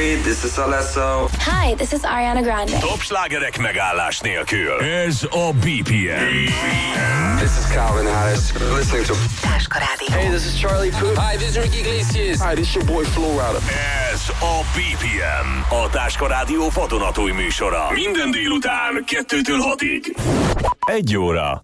David, this is Alesso. Hi, this is Ariana Grande. Top slágerek megállás nélkül. Ez a BPM. This is Calvin Harris. You're listening to Táska Rádió. Hey, this is Charlie Puth. Hi, this is Ricky Iglesias. Hi, this is your boy Flo Rida. Ez a BPM. A Táska Rádió vadonatúj műsora. Minden délután 2-től 6-ig. 1 óra.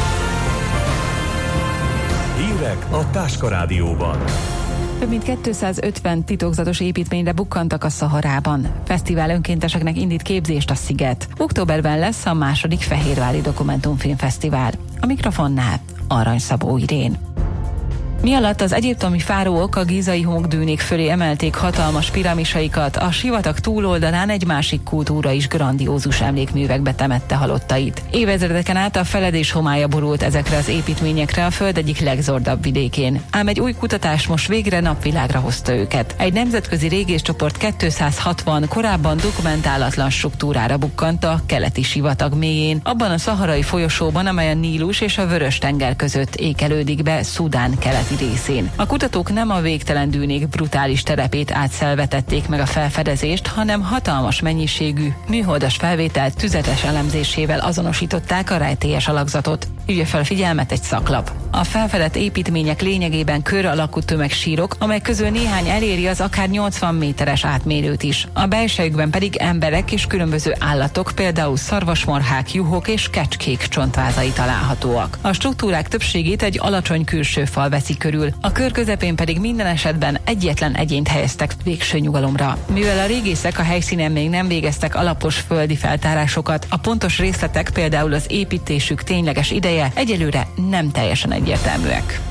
Hírek a Táska Rádióban. Több mint 250 titokzatos építményre bukkantak a Szaharában. Fesztivál önkénteseknek indít képzést a Sziget. Októberben lesz a második Fehérvári Dokumentumfilmfesztivál. A mikrofonnál Arany Szabó Irén. Mi alatt az egyiptomi fáraók a gízai homokdűnék fölé emelték hatalmas piramisaikat, a sivatag túloldalán egy másik kultúra is grandiózus emlékművekbe temette halottait. Évezredeken át a feledés homálya borult ezekre az építményekre a föld egyik legzordabb vidékén. Ám egy új kutatás most végre napvilágra hozta őket. Egy nemzetközi régészcsoport 260 korábban dokumentálatlan struktúrára bukkant a keleti sivatag mélyén, abban a szaharai folyosóban, amely a Nílus és a Vörös-tenger között ékelődik be Szudán keleti részén. A kutatók nem a végtelen dűnék brutális terepét átszelvetették meg a felfedezést, hanem hatalmas mennyiségű műholdas felvételt tüzetes elemzésével azonosították a rejtélyes alakzatot. Hívja fel figyelmet egy szaklap. A felfedett építmények lényegében kör alakú tömegsírok, amely közül néhány eléri az akár 80 méteres átmérőt is. A belsejükben pedig emberek és különböző állatok, például szarvasmarhák, juhok és kecskék csontvázai találhatóak. A struktúrák többségét egy alacsony külső fal veszi körül, a kör közepén pedig minden esetben egyetlen egyént helyeztek végső nyugalomra. Mivel a régészek a helyszínen még nem végeztek alapos földi feltárásokat, a pontos részletek, például az építésük tényleges ideje egyelőre nem teljesen egyértelműek.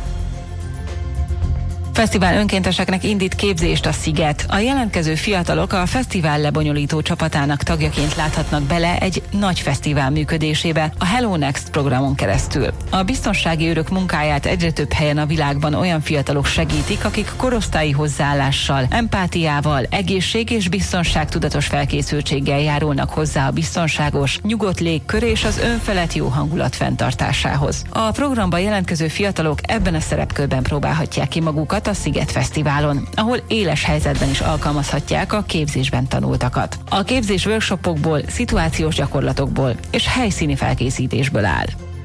Fesztivál önkénteseknek indít képzést a Sziget. A jelentkező fiatalok a fesztivál lebonyolító csapatának tagjaként láthatnak bele egy nagy fesztivál működésébe a Hello Next programon keresztül. A biztonsági őrök munkáját egyre több helyen a világban olyan fiatalok segítik, akik korosztályi hozzáállással, empátiával, egészség és biztonságtudatos felkészültséggel járulnak hozzá a biztonságos, nyugodt légkör és az önfelett jó hangulat fenntartásához. A programba jelentkező fiatalok ebben a szerepkörben próbálhatják ki magukat a Sziget Fesztiválon, ahol éles helyzetben is alkalmazhatják a képzésben tanultakat. A képzés workshopokból, szituációs gyakorlatokból és helyszíni felkészítésből áll.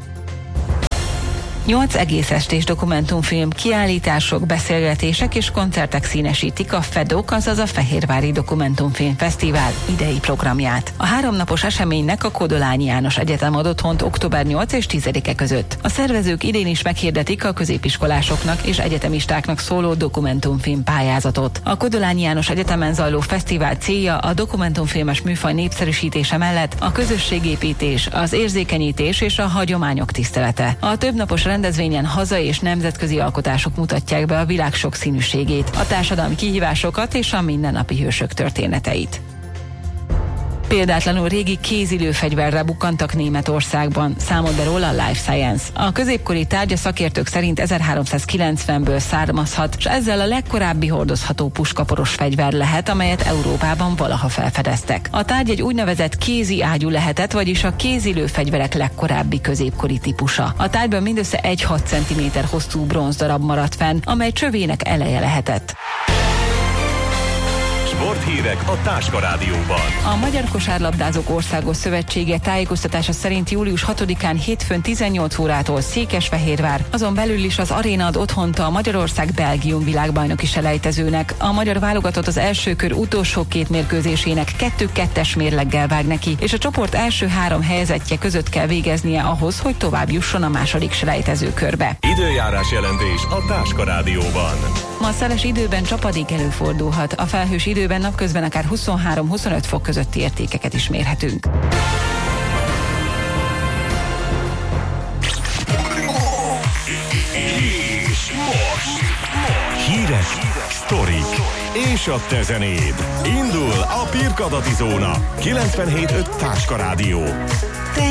8 egész estés dokumentumfilm kiállítások, beszélgetések és koncertek színesítik a FEDOK, azaz a Fehérvári Dokumentumfilm Fesztivál idei programját. A 3 napos eseménynek a Kodolányi János Egyetem ad otthont október 8 és 10-e között. A szervezők idén is meghirdetik a középiskolásoknak és egyetemistáknak szóló dokumentumfilm pályázatot. A Kodolányi János Egyetemen zajló fesztivál célja a dokumentumfilmes műfaj népszerűsítése mellett a közösségépítés, az érzékenyítés és a hagyományok tisztelete. A többnapos rendezvényen hazai és nemzetközi alkotások mutatják be a világ sokszínűségét, a társadalmi kihívásokat és a mindennapi hősök történeteit. Példátlanul régi kézilőfegyverre bukkantak Németországban, számolt be róla a Life Science. A középkori tárgy a szakértők szerint 1390-ből származhat, és ezzel a legkorábbi hordozható puskaporos fegyver lehet, amelyet Európában valaha felfedeztek. A tárgy egy úgynevezett kézi ágyú lehetett, vagyis a kézilőfegyverek legkorábbi középkori típusa. A tárgyban mindössze egy 6 cm hosszú bronzdarab maradt fenn, amely csövének eleje lehetett. Sporthírek a Táska Rádióban. A Magyar Kosárlabdázók Országos Szövetsége tájékoztatása szerint július 6-án hétfőn 18 órától Székesfehérvár, azon belül is az aréna ad otthont a Magyarország-Belgium világbajnoki selejtezőnek. A magyar válogatott az első kör utolsó 2 mérkőzésének 2-2-es mérleggel vág neki, és a csoport első 3 helyezettje között kell végeznie ahhoz, hogy tovább jusson a második selejtező körbe. Időjárás jelentés a Táska Rádióban. Ma szeles időben csapadék előfordulhat. A felhős időben napközben akár 23-25 fok közötti értékeket is mérhetünk. És most hírek, sztorik és a te zenéd. Indul a Pirkadati Zóna 97.5 Táska Rádió.